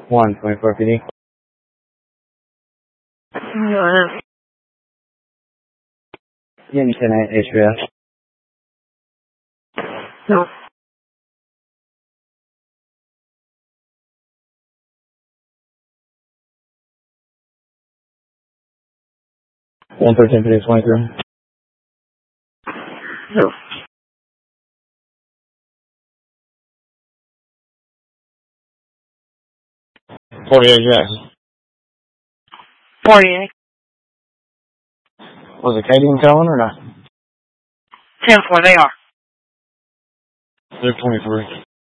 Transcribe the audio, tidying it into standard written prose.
124 PD. Yeah, you said HBS. No. 113 PD 23. No. 48 Jackson. 48. Was it Katie calling or not? 10-4, they are. They're 23.